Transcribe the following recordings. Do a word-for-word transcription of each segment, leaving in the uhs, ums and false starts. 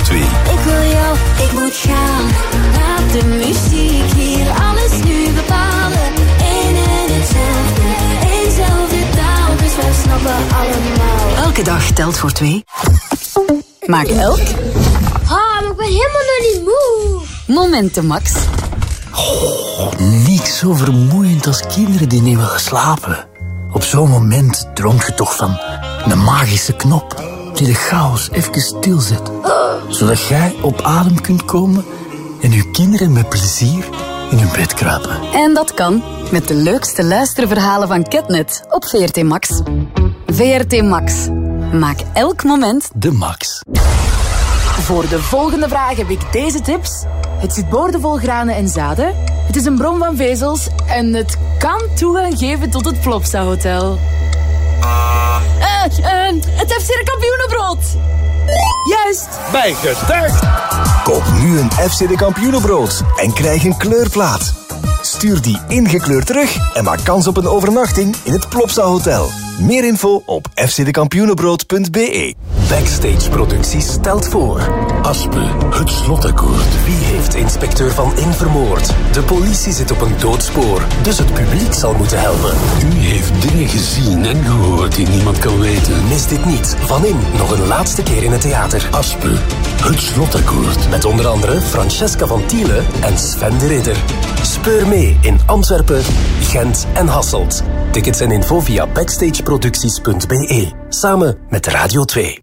twee. Ik wil jou, ik moet gaan. Laat de muziek hier alles nu bepalen. Eén en hetzelfde, eenzelfde taal. Dus wij snappen allemaal. Elke dag telt voor twee. Maak elk... Ah, maar ik ben helemaal nog niet moe. Momenten, Max. Oh, niks zo vermoeiend als kinderen die niet willen slapen. Op zo'n moment droomt je toch van een magische knop die de chaos even stilzet. Zodat jij op adem kunt komen en je kinderen met plezier in hun bed kruipen. En dat kan met de leukste luisterverhalen van Ketnet op V R T Max. V R T Max. Maak elk moment de max. Voor de volgende vraag heb ik deze tips. Het zit boordevol granen en zaden. Het is een bron van vezels en het kan toegang geven tot het Plopsa Hotel. Uh, uh, het F C de Kampioenenbrood. Juist. Bijgedacht. Koop nu een F C de Kampioenenbrood en krijg een kleurplaat. Stuur die ingekleurd terug en maak kans op een overnachting in het Plopsa Hotel. Meer info op f c de kampioenenbrood punt b e. Backstage Producties stelt voor. Aspe, het slotakkoord. Wie heeft inspecteur Van In vermoord? De politie zit op een doodspoor, dus het publiek zal moeten helpen. U heeft dingen gezien en gehoord die niemand kan weten. Mis dit niet. Van In nog een laatste keer in het theater. Aspe, het slotakkoord. Met onder andere Francesca van Thiele en Sven de Ridder. Speur mee in Antwerpen, Gent en Hasselt. Tickets en info via backstageproducties punt b e. Samen met Radio twee.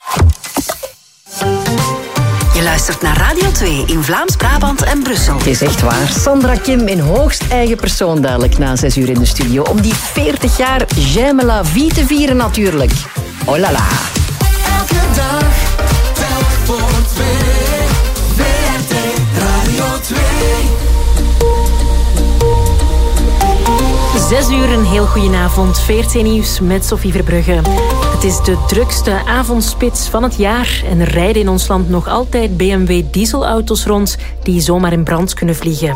Je luistert naar Radio twee in Vlaams-Brabant en Brussel. Het is echt waar. Sandra Kim in hoogst eigen persoon duidelijk na zes uur in de studio. Om die veertig jaar J'aime la vie te vieren natuurlijk. Oh la la. Elke dag telt voor twee. V R T Radio twee. Zes uur, een heel goedenavond. V R T Nieuws met Sophie Verbrugge. Het is de drukste avondspits van het jaar en er rijden in ons land nog altijd B M W dieselauto's rond die zomaar in brand kunnen vliegen.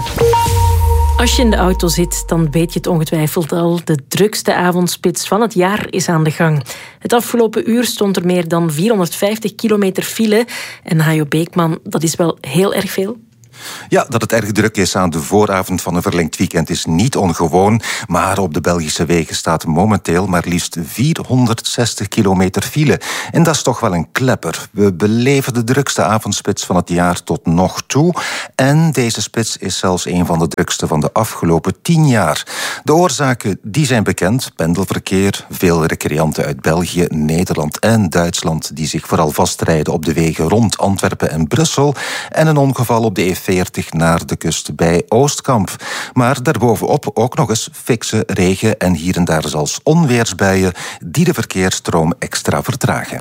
Als je in de auto zit, dan weet je het ongetwijfeld al. De drukste avondspits van het jaar is aan de gang. Het afgelopen uur stond er meer dan vierhonderdvijftig kilometer file. En Hajo Beekman, dat is wel heel erg veel. Ja, dat het erg druk is aan de vooravond van een verlengd weekend is niet ongewoon. Maar op de Belgische wegen staat momenteel maar liefst vierhonderdzestig kilometer file. En dat is toch wel een klepper. We beleven de drukste avondspits van het jaar tot nog toe. En deze spits is zelfs een van de drukste van de afgelopen tien jaar. De oorzaken die zijn bekend. Pendelverkeer, veel recreanten uit België, Nederland en Duitsland die zich vooral vastrijden op de wegen rond Antwerpen en Brussel. En een ongeval op de E veertig naar de kust bij Oostkamp. Maar daarbovenop ook nog eens fikse regen en hier en daar zelfs onweersbuien die de verkeersstroom extra vertragen.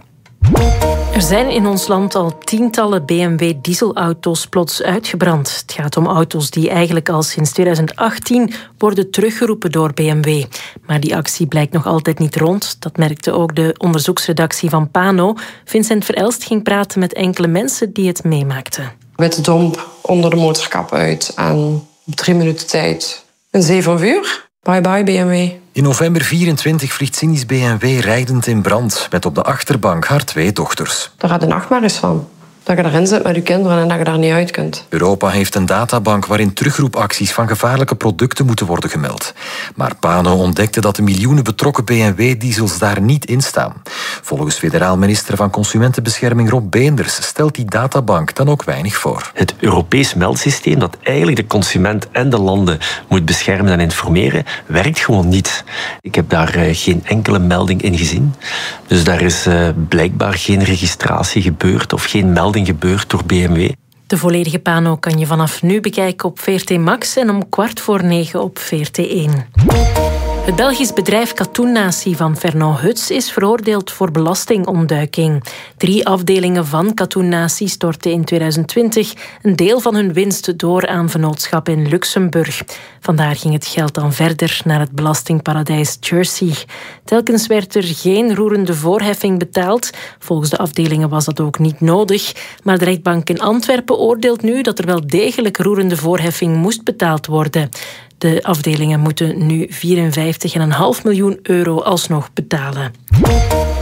Er zijn in ons land al tientallen B M W dieselauto's plots uitgebrand. Het gaat om auto's die eigenlijk al sinds tweeduizend achttien worden teruggeroepen door B M W. Maar die actie blijkt nog altijd niet rond. Dat merkte ook de onderzoeksredactie van Pano. Vincent Verelst ging praten met enkele mensen die het meemaakten. Witte domp onder de motorkap uit en op drie minuten tijd een zee van vuur. Bye bye B M W. In november vierentwintig vliegt Cindy's B M W rijdend in brand met op de achterbank haar twee dochters. Daar gaat de nachtmerries van. Dat je erin zit met je kinderen en dat je daar niet uit kunt. Europa heeft een databank waarin terugroepacties van gevaarlijke producten moeten worden gemeld. Maar Pano ontdekte dat de miljoenen betrokken B M W-diesels daar niet in staan. Volgens federaal minister van Consumentenbescherming Rob Beenders stelt die databank dan ook weinig voor. Het Europees meldsysteem dat eigenlijk de consument en de landen moet beschermen en informeren, werkt gewoon niet. Ik heb daar uh, geen enkele melding in gezien. Dus daar is uh, blijkbaar geen registratie gebeurd of geen melding gebeurd door B M W. De volledige Pano kan je vanaf nu bekijken op V R T Max en om kwart voor negen op V R T één. Het Belgisch bedrijf Katoennatie van Fernand Huts is veroordeeld voor belastingontduiking. Drie afdelingen van Katoennatie stortten in tweeduizend twintig een deel van hun winst door aan vennootschappen in Luxemburg. Vandaar ging het geld dan verder naar het belastingparadijs Jersey. Telkens werd er geen roerende voorheffing betaald. Volgens de afdelingen was dat ook niet nodig. Maar de rechtbank in Antwerpen oordeelt nu dat er wel degelijk roerende voorheffing moest betaald worden. De afdelingen moeten nu vierenvijftig komma vijf miljoen euro alsnog betalen.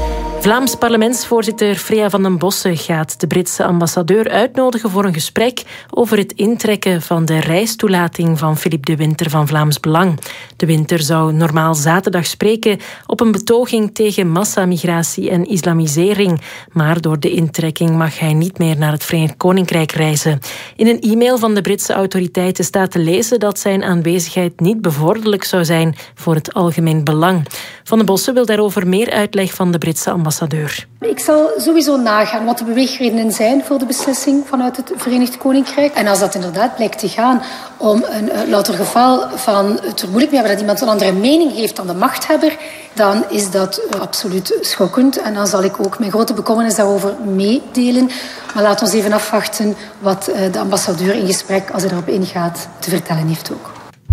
Vlaams parlementsvoorzitter Freya van den Bossen gaat de Britse ambassadeur uitnodigen voor een gesprek over het intrekken van de reistoelating van Philippe De Winter van Vlaams Belang. De Winter zou normaal zaterdag spreken op een betoging tegen massamigratie en islamisering, maar door de intrekking mag hij niet meer naar het Verenigd Koninkrijk reizen. In een e-mail van de Britse autoriteiten staat te lezen dat zijn aanwezigheid niet bevorderlijk zou zijn voor het algemeen belang. Van den Bossen wil daarover meer uitleg van de Britse ambassadeur. Ik zal sowieso nagaan wat de beweegredenen zijn voor de beslissing vanuit het Verenigd Koninkrijk. En als dat inderdaad blijkt te gaan om een uh, louter geval van het er moeilijk mee hebben dat iemand een andere mening heeft dan de machthebber, dan is dat uh, absoluut schokkend. En dan zal ik ook mijn grote bekommernis daarover meedelen. Maar laat ons even afwachten wat uh, de ambassadeur in gesprek, als hij erop ingaat, te vertellen heeft ook.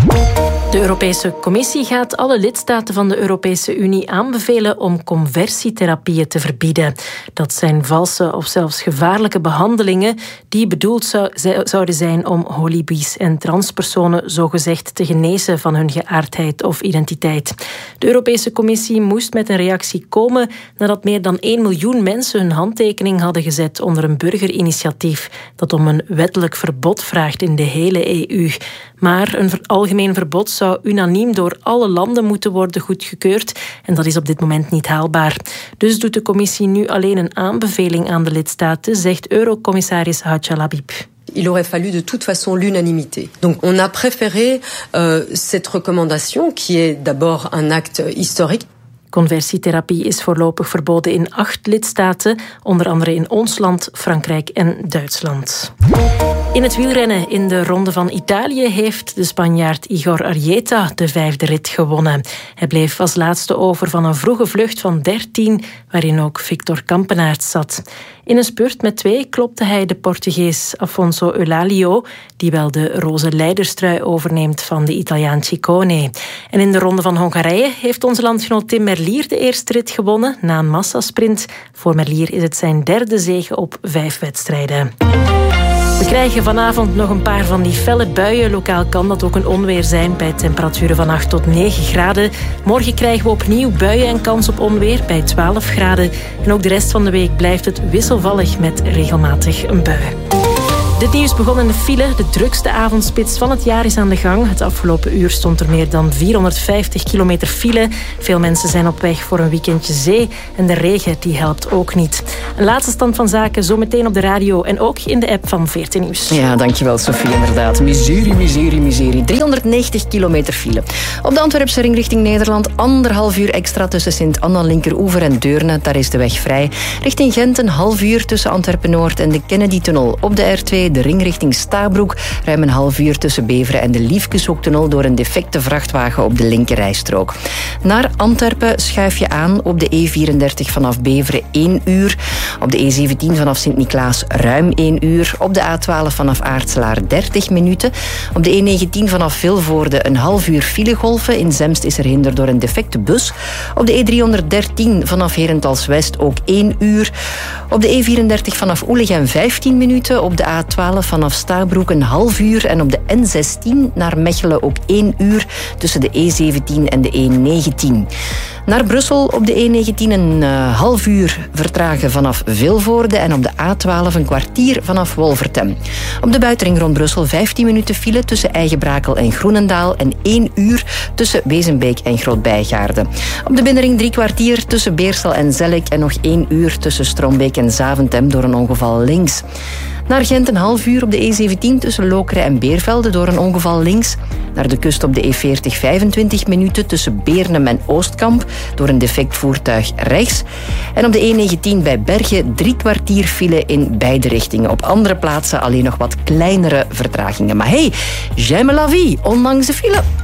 De Europese Commissie gaat alle lidstaten van de Europese Unie aanbevelen om conversietherapieën te verbieden. Dat zijn valse of zelfs gevaarlijke behandelingen die bedoeld zou, zouden zijn om holibi's en transpersonen zogezegd te genezen van hun geaardheid of identiteit. De Europese Commissie moest met een reactie komen nadat meer dan één miljoen mensen hun handtekening hadden gezet onder een burgerinitiatief dat om een wettelijk verbod vraagt in de hele E U. Maar een algemeen verbod zou unaniem door alle landen moeten worden goedgekeurd en dat is op dit moment niet haalbaar. Dus doet de commissie nu alleen een aanbeveling aan de lidstaten, zegt Eurocommissaris Hadja Labib. Il aurait fallu de toute façon l'unanimité. Donc on a préféré euh, cette recommandation qui est d'abord un acte historique. Conversietherapie is voorlopig verboden in acht lidstaten, onder andere in ons land, Frankrijk en Duitsland. In het wielrennen in de Ronde van Italië heeft de Spanjaard Igor Arrieta de vijfde rit gewonnen. Hij bleef als laatste over van een vroege vlucht van dertien, waarin ook Victor Kampenaerts zat. In een spurt met twee klopte hij de Portugees Afonso Eulalio, die wel de roze leiderstrui overneemt van de Italiaan Ciccone. En in de Ronde van Hongarije heeft onze landgenoot Tim Merlier de eerste rit gewonnen, na een massasprint. Voor Merlier is het zijn derde zege op vijf wedstrijden. We krijgen vanavond nog een paar van die felle buien. Lokaal kan dat ook een onweer zijn bij temperaturen van acht tot negen graden. Morgen krijgen we opnieuw buien en kans op onweer bij twaalf graden. En ook de rest van de week blijft het wisselvallig met regelmatig een bui. Dit nieuws begon in de file. De drukste avondspits van het jaar is aan de gang. Het afgelopen uur stond er meer dan vierhonderdvijftig kilometer file. Veel mensen zijn op weg voor een weekendje zee. En de regen die helpt ook niet. Een laatste stand van zaken zometeen op de radio en ook in de app van V R T Nieuws. Ja, dankjewel Sophie, inderdaad. Miserie, miserie, miserie. driehonderdnegentig kilometer file. Op de Antwerpse ring richting Nederland anderhalf uur extra tussen Sint-Anna, Linkeroever en Deurne. Daar is de weg vrij. Richting Gent een half uur tussen Antwerpen-Noord en de Kennedy-tunnel. Op de R twee de ring richting Stabroek. Ruim een half uur tussen Beveren en de Liefkeshoektunnel door een defecte vrachtwagen op de linkerrijstrook. Naar Antwerpen schuif je aan op de E vierendertig vanaf Beveren één uur. Op de E zeventien vanaf Sint-Niklaas ruim één uur. Op de A twaalf vanaf Aartselaar dertig minuten. Op de E negentien vanaf Vilvoorde een half uur filegolven. In Zemst is er hinder door een defecte bus. Op de E driehonderddertien vanaf Herentals West ook één uur. Op de E vierendertig vanaf Oelegem vijftien minuten. Op de A twaalf vanaf Stabroek een half uur. En op de N zestien naar Mechelen ook één uur tussen de E zeventien en de E negentien. Naar Brussel op de E negentien een uh, half uur vertragen vanaf Vilvoorde en op de A twaalf een kwartier vanaf Wolvertem. Op de buitenring rond Brussel vijftien minuten file tussen Eigenbrakel en Groenendaal en één uur tussen Wezenbeek en Groot-Bijgaarde. Op de binnenring drie kwartier tussen Beersel en Zellik en nog één uur tussen Strombeek en Zaventem door een ongeval links. Naar Gent een half uur op de E zeventien tussen Lokeren en Beervelde door een ongeval links. Naar de kust op de E veertig vijfentwintig minuten tussen Beernem en Oostkamp door een defect voertuig rechts. En op de E negentien bij Bergen drie kwartier file in beide richtingen. Op andere plaatsen alleen nog wat kleinere vertragingen. Maar hey, j'aime la vie, ondanks de file.